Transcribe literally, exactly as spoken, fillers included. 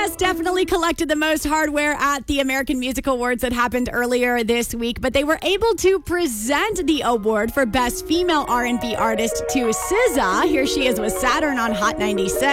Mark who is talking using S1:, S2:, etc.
S1: S definitely collected the most hardware at the American Music Awards that happened earlier this week, but they were able to present the award for Best Female R and B Artist to S Z A. Here she is with Saturn on Hot ninety-six.